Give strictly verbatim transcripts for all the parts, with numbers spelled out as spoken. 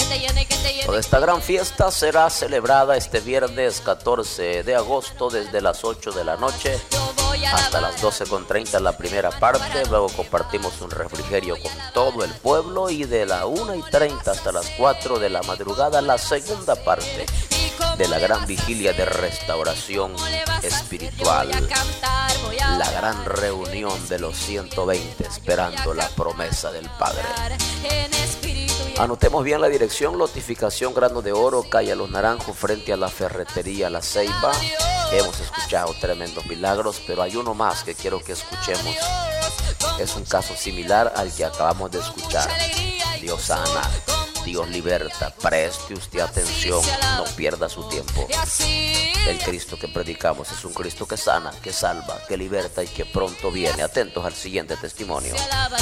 Toda esta gran fiesta será celebrada este viernes catorce de agosto desde las ocho de la noche hasta las doce con treinta la primera parte. Luego compartimos un refrigerio con todo el pueblo y de la una y treinta hasta las cuatro de la madrugada la segunda parte de la gran vigilia de restauración espiritual, la gran reunión de los ciento veinte esperando la promesa del Padre. Anotemos bien la dirección: Lotificación Grano de Oro, calle Los Naranjos, frente a la ferretería La Ceiba. Hemos escuchado tremendos milagros, pero hay uno más que quiero que escuchemos. Es un caso similar al que acabamos de escuchar. Dios sana, Dios liberta. Preste usted atención, no pierda su tiempo. El Cristo que predicamos es un Cristo que sana, que salva, que liberta y que pronto viene. Atentos al siguiente testimonio.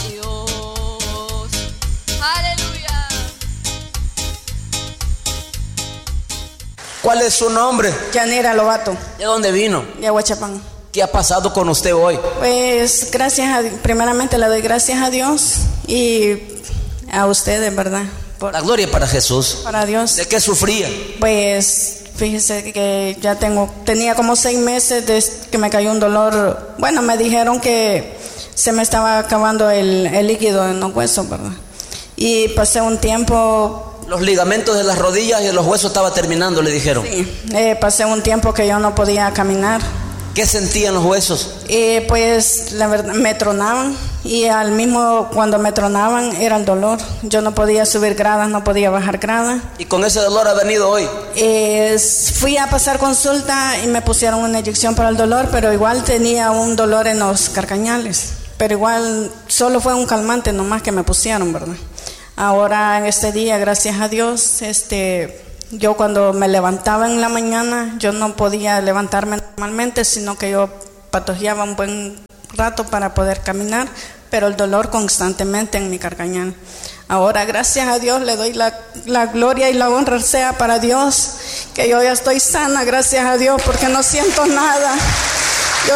¿Cuál es su nombre? Yanira Lobato. ¿De dónde vino? De Aguachapán. ¿Qué ha pasado con usted hoy? Pues gracias a primeramente le doy gracias a Dios y a ustedes, ¿verdad? Por, la gloria para Jesús. Para Dios. ¿De qué sufría? Pues fíjese que ya tengo, tenía como seis meses desde que me cayó un dolor. Bueno, me dijeron que se me estaba acabando el, el líquido en los huesos, ¿verdad? Y pasé un tiempo. Los ligamentos de las rodillas y de los huesos estaba terminando, le dijeron. Sí, eh, pasé un tiempo que yo no podía caminar. ¿Qué sentían los huesos? Eh, pues la verdad me tronaban y al mismo cuando me tronaban era el dolor. Yo no podía subir gradas, no podía bajar gradas. ¿Y con ese dolor ha venido hoy? Eh, fui a pasar consulta y me pusieron una inyección para el dolor, pero igual tenía un dolor en los carcañales. Pero igual solo fue un calmante nomás que me pusieron, ¿verdad? Ahora en este día, gracias a Dios, este, yo cuando me levantaba en la mañana, yo no podía levantarme normalmente, sino que yo patojeaba un buen rato para poder caminar, pero el dolor constantemente en mi carcañal. Ahora, gracias a Dios, le doy la, la gloria y la honra sea para Dios, que yo ya estoy sana, gracias a Dios, porque no siento nada. Yo...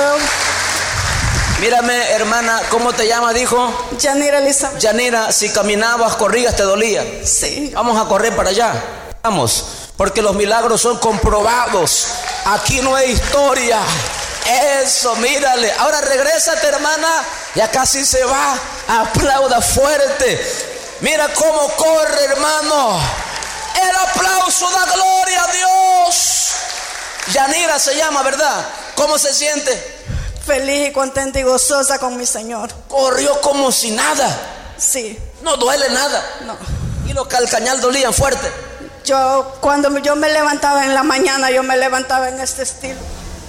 Mírame, hermana, ¿cómo te llamas? Dijo Yanira Elizabeth. Yanira, si caminabas, corrías, te dolía. Sí. Vamos a correr para allá. Vamos, porque los milagros son comprobados. Aquí no hay historia. Eso, mírale. Ahora regrésate, hermana. Ya casi se va. Aplauda fuerte. Mira cómo corre, hermano. El aplauso da gloria a Dios. Yanira se llama, ¿verdad? ¿Cómo se siente? Feliz y contenta y gozosa con mi Señor. Corrió como si nada. Sí. No duele nada. No. Y los calcañal dolían fuerte. Yo, cuando yo me levantaba en la mañana, yo me levantaba en este estilo.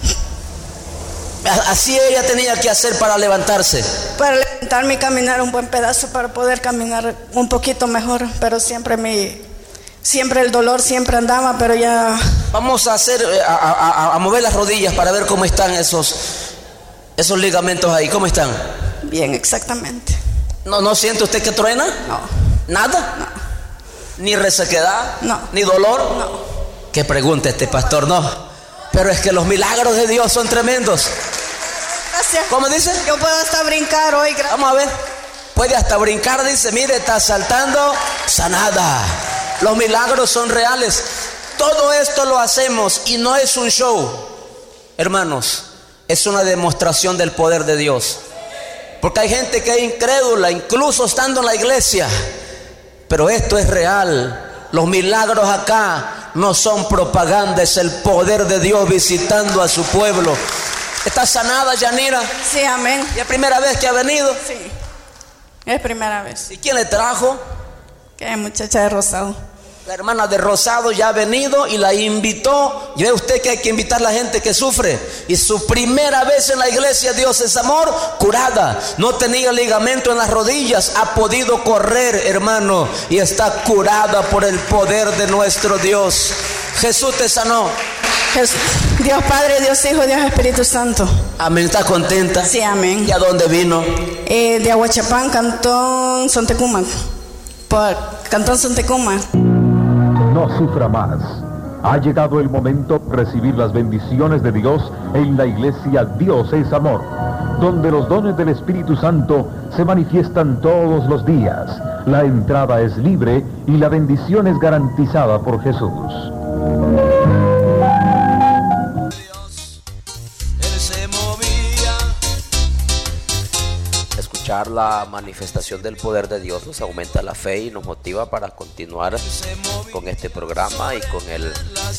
Así ella tenía que hacer para levantarse. Para levantarme y caminar un buen pedazo, para poder caminar un poquito mejor. Pero siempre mi, siempre el dolor siempre andaba, pero ya. Vamos a hacer, a, a, a mover las rodillas para ver cómo están esos. Esos ligamentos ahí, ¿cómo están? Bien, exactamente. ¿No, no siente usted que truena? No. ¿Nada? No. ¿Ni resequedad? No. ¿Ni dolor? No. ¿Qué pregunta este pastor? No. Pero es que los milagros de Dios son tremendos. Gracias. ¿Cómo dice? Yo puedo hasta brincar hoy. Gracias. Vamos a ver. Puede hasta brincar, dice. Mire, está saltando, sanada. Los milagros son reales. Todo esto lo hacemos y no es un show, hermanos. Es una demostración del poder de Dios. Porque hay gente que es incrédula, incluso estando en la iglesia. Pero esto es real. Los milagros acá no son propaganda, es el poder de Dios visitando a su pueblo. ¿Está sanada, Yanira? Sí, amén. ¿Y es primera vez que ha venido? Sí, es primera vez. ¿Y quién le trajo? Que es muchacha de Rosado. La hermana de Rosado ya ha venido y la invitó. Y ve usted que hay que invitar a la gente que sufre. Y su primera vez en la iglesia, Dios es amor, curada. No tenía ligamento en las rodillas, ha podido correr, hermano, y está curada por el poder de nuestro Dios. Jesús te sanó. Jesús, Dios Padre, Dios Hijo, Dios Espíritu Santo. Amén. ¿Está contenta? Sí, amén. ¿Y a dónde vino? Eh, de Aguachapán, Cantón Sontecuma. Por Cantón Sontecuma. No sufra más. Ha llegado el momento de recibir las bendiciones de Dios en la iglesia Dios es Amor, donde los dones del Espíritu Santo se manifiestan todos los días. La entrada es libre y la bendición es garantizada por Jesús. Escuchar la manifestación del poder de Dios nos aumenta la fe y nos motiva para continuar con este programa y con el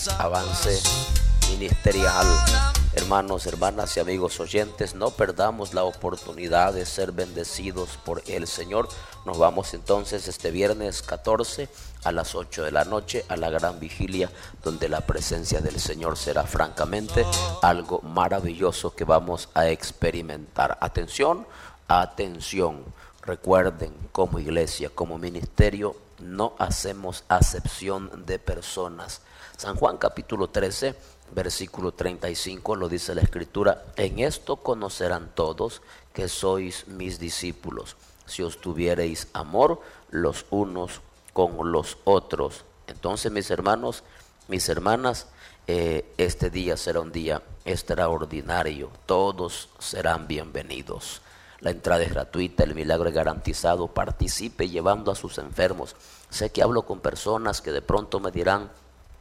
avance ministerial. Hermanos, hermanas y amigos oyentes, no perdamos la oportunidad de ser bendecidos por el Señor. Nos vamos entonces este viernes catorce a las ocho de la noche a la gran vigilia, donde la presencia del Señor será francamente algo maravilloso que vamos a experimentar. Atención, atención. Recuerden, como iglesia, como ministerio, no hacemos acepción de personas. San Juan capítulo trece, versículo treinta y cinco, lo dice la Escritura: en esto conocerán todos que sois mis discípulos, si os tuviereis amor los unos con los otros. Entonces, mis hermanos, mis hermanas, eh, este día será un día extraordinario. Todos serán bienvenidos. La entrada es gratuita, el milagro es garantizado. Participe llevando a sus enfermos. Sé que hablo con personas que de pronto me dirán: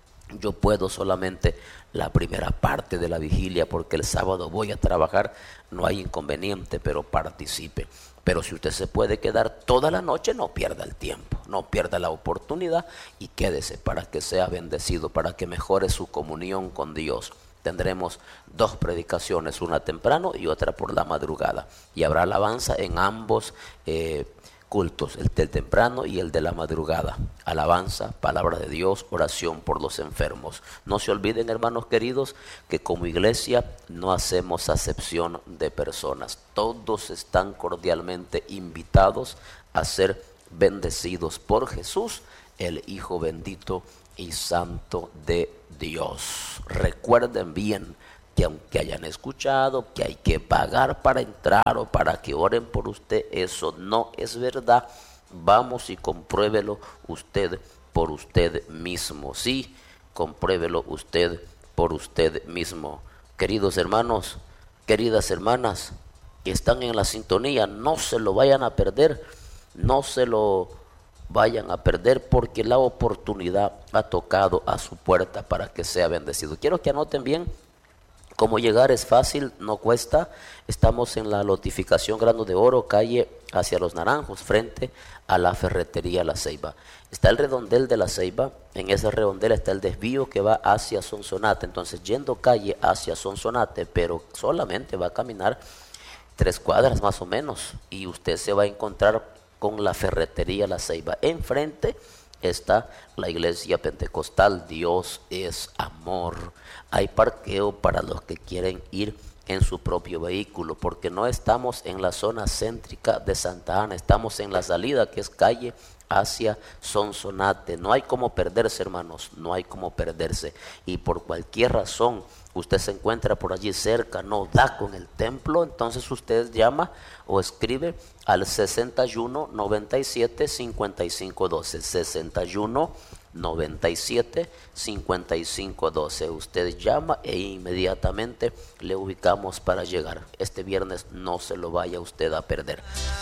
yo puedo solamente la primera parte de la vigilia porque el sábado voy a trabajar. No hay inconveniente, pero participe. Pero si usted se puede quedar toda la noche, no pierda el tiempo, no pierda la oportunidad y quédese para que sea bendecido, para que mejore su comunión con Dios. Tendremos dos predicaciones, una temprano y otra por la madrugada, y habrá alabanza en ambos eh, cultos, el del temprano y el de la madrugada. Alabanza, palabra de Dios, oración por los enfermos. No se olviden, hermanos queridos, que como iglesia no hacemos acepción de personas. Todos están cordialmente invitados a ser bendecidos por Jesús, el Hijo bendito y santo de Dios. Recuerden bien que aunque hayan escuchado que hay que pagar para entrar o para que oren por usted, eso no es verdad. Vamos y compruébelo usted por usted mismo. Sí, compruébelo usted por usted mismo. Queridos hermanos, queridas hermanas que están en la sintonía, no se lo vayan a perder, no se lo vayan a perder, porque la oportunidad ha tocado a su puerta para que sea bendecido. Quiero que anoten bien. Cómo llegar es fácil, no cuesta. Estamos en la lotificación Grano de Oro, calle hacia Los Naranjos, frente a la ferretería La Ceiba. Está el redondel de La Ceiba, en ese redondel está el desvío que va hacia Sonsonate. Entonces, yendo calle hacia Sonsonate, pero solamente va a caminar tres cuadras más o menos, y usted se va a encontrar con la ferretería La Ceiba. Enfrente está la iglesia pentecostal Dios es Amor. Hay parqueo para los que quieren ir en su propio vehículo, porque no estamos en la zona céntrica de Santa Ana, estamos en la salida que es calle hacia Sonsonate. No hay como perderse, hermanos, no hay como perderse. Y por cualquier razón usted se encuentra por allí cerca, no da con el templo, entonces usted llama o escribe al sesenta y uno, noventa y siete, cincuenta y cinco doce, sesenta y uno, noventa y siete, cincuenta y cinco doce. Usted llama e inmediatamente le ubicamos para llegar. Este viernes no se lo vaya usted a perder.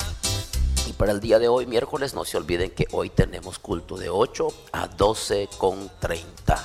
Y para el día de hoy, miércoles, no se olviden que hoy tenemos culto de ocho a doce con treinta.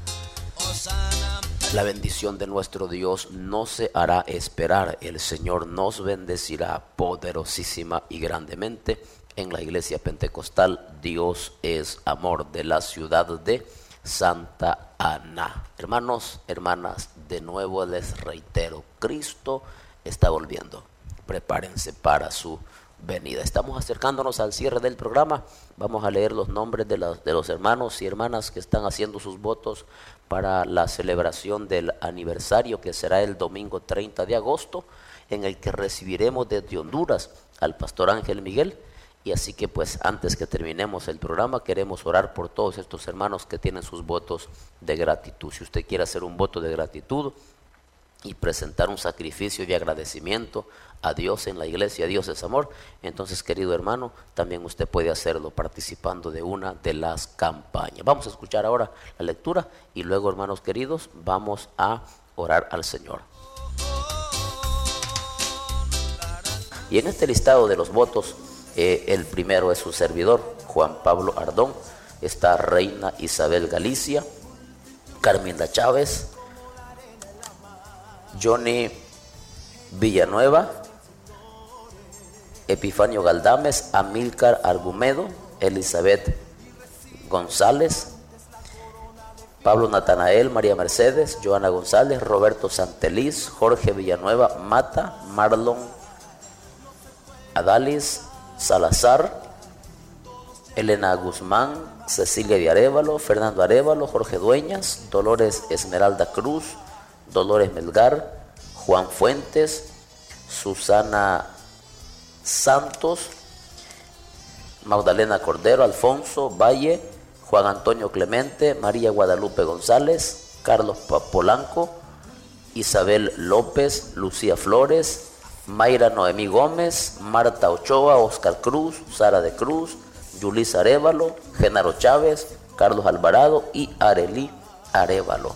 La bendición de nuestro Dios no se hará esperar. El Señor nos bendecirá poderosísima y grandemente en la iglesia pentecostal Dios es Amor, de la ciudad de Santa Ana. Hermanos, hermanas, de nuevo les reitero, Cristo está volviendo. Prepárense para su venida. Estamos acercándonos al cierre del programa. Vamos a leer los nombres de, la, de los hermanos y hermanas que están haciendo sus votos para la celebración del aniversario, que será el domingo treinta de agosto, en el que recibiremos desde Honduras al pastor Ángel Miguel. Y así que pues antes que terminemos el programa, queremos orar por todos estos hermanos que tienen sus votos de gratitud. Si usted quiere hacer un voto de gratitud y presentar un sacrificio de agradecimiento a Dios en la iglesia Dios es Amor, entonces, querido hermano, también usted puede hacerlo participando de una de las campañas. Vamos a escuchar ahora la lectura y luego, hermanos queridos, vamos a orar al Señor. Y en este listado de los votos Eh, el primero es su servidor, Juan Pablo Ardón. Está Reina Isabel Galicia, Carminda Chávez, Johnny Villanueva, Epifanio Galdames, Amílcar Argumedo, Elizabeth González, Pablo Natanael, María Mercedes, Joana González, Roberto Santeliz, Jorge Villanueva Mata, Marlon Adalis Salazar, Elena Guzmán, Cecilia de Arévalo, Fernando Arévalo, Jorge Dueñas, Dolores Esmeralda Cruz, Dolores Melgar, Juan Fuentes, Susana Santos, Magdalena Cordero, Alfonso Valle, Juan Antonio Clemente, María Guadalupe González, Carlos Polanco, Isabel López, Lucía Flores, Mayra Noemí Gómez, Marta Ochoa, Oscar Cruz, Sara de Cruz, Yulisa Arévalo, Genaro Chávez, Carlos Alvarado y Arely Arévalo.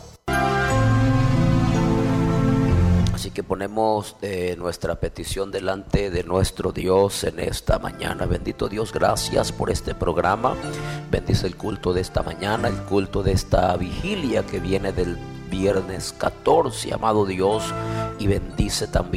Así que ponemos eh, nuestra petición delante de nuestro Dios en esta mañana. Bendito Dios, gracias por este programa. Bendice el culto de esta mañana, el culto de esta vigilia que viene del viernes catorce, amado Dios, y bendice también